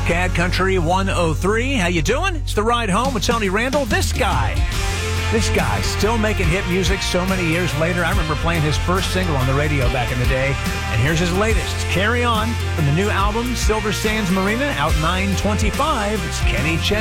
Cad Country 103. How you doing? It's The Ride Home with Tony Randall. This guy still making hit music so many years later. I remember playing his first single on the radio back in the day. And here's his latest, Carry On, from the new album Silver Sands Marina, out 9/25. It's Kenny Chesney.